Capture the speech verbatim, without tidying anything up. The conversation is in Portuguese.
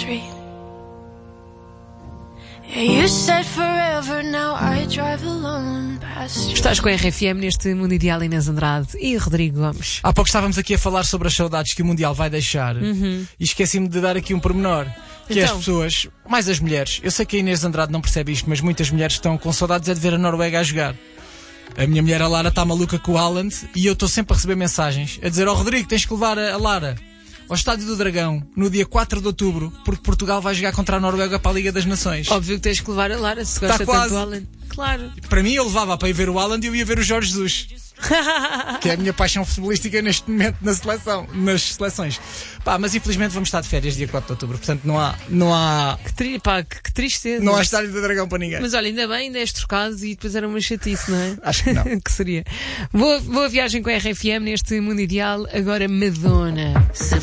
street. Yeah, you said forever, now I drive alone past you. Estás com a R F M neste Mundo Ideal, Inês Andrade e Rodrigo Gomes. Há pouco estávamos aqui a falar sobre as saudades que o Mundial vai deixar, Uhum. e esqueci-me de dar aqui um pormenor, que é Então. as pessoas, mais as mulheres. Eu sei que a Inês Andrade não percebe isto, mas muitas mulheres estão com saudades é de ver a Noruega a jogar. A minha mulher, a Lara, está maluca com o Haaland e eu estou sempre a receber mensagens a dizer: ó, Rodrigo, tens que levar a, a Lara ao Estádio do Dragão no dia quatro de outubro, porque Portugal vai jogar contra a Noruega para a Liga das Nações. Óbvio que tens que levar a Lara se gosta quase. tanto do Alan. Claro. Para mim, eu levava para ir ver o Haaland e eu ia ver o Jorge Jesus, que é a minha paixão futebolística neste momento na seleção, nas seleções. Pá, mas infelizmente vamos estar de férias dia quatro de outubro, portanto não há, não há, Que, tri... Pá, que, que tristeza. não há Estádio do Dragão para ninguém. Mas olha, ainda bem, ainda és trocado e depois era uma chatice, não é? Acho que não. Que seria. Boa, boa viagem com a R F M neste Mundo Ideal. Agora Madonna.